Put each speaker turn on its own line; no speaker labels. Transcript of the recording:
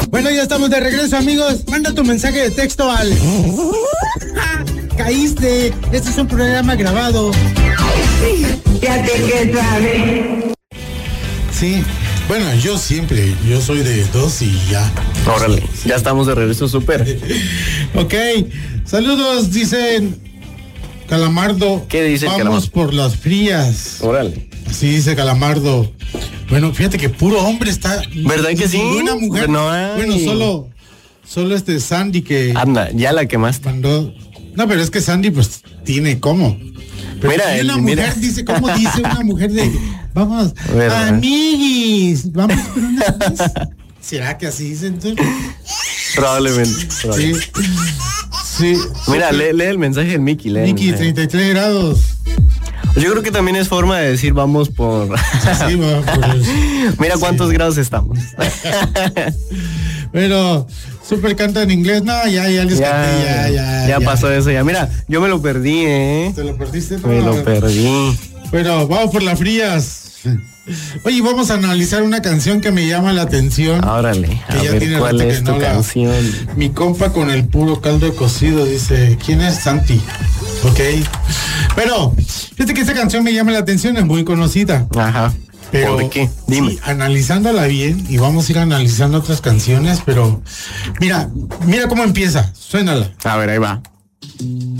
Bueno, ya estamos de regreso, amigos. Manda tu mensaje de texto al... Caíste. Este es un programa grabado.
Ya te que sabes.
Sí. Bueno, yo soy de 2 y ya.
Órale, ya estamos de regreso, súper.
Ok, saludos, dicen Calamardo.
¿Qué dice
Vamos
Calamardo?
por las frías.
Órale.
Así dice Calamardo. Bueno, fíjate que puro hombre está.
¿Verdad que sí?
Una mujer.
No hay.
Bueno, solo Sandy que
Anda, ya la quemaste.
mandó. No, pero es que Sandy pues tiene cómo. Pero
Mira,
si una
mira.
mujer dice, ¿cómo dice una mujer de vamos,
¿Verdad?
amiguis, vamos por una vez? ¿Será que así dicen tú?
Probablemente.
Sí. Sí.
Mira, lee el mensaje del Mickey.
Miki, 33 grados.
Yo creo que también es forma de decir vamos por...
Sí, va por el...
Mira cuántos grados estamos.
Pero, súper canta en inglés. No, ya les canté,
ya pasó eso, ya. Mira, yo me lo perdí,
¿Te lo perdiste? No,
Me lo perdí.
Pero vamos por las frías. Oye, vamos a analizar una canción que me llama la atención.
Órale, a
Que ya
ver
tiene
cuál
rato
es
que
tu
no la-
canción.
Mi compa con el puro caldo de cocido dice, ¿quién es Santi? Ok. Pero, fíjate que esta canción me llama la atención, es muy conocida.
Ajá.
Pero,
¿Por qué? Dime.
sí, analizándola bien, y vamos a ir analizando otras canciones, pero mira cómo empieza, suénala.
A ver, ahí va.